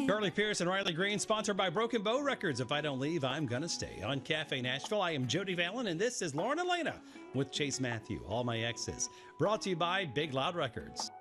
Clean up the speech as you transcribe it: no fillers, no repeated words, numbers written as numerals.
Charlie Pierce and Riley Green, sponsored by Broken Bow Records. If I don't leave, I'm gonna stay. On Cafe Nashville, I am Jody Vallon, and this is Lauren Elena with Chase Matthew, All My Exes. Brought to you by Big Loud Records.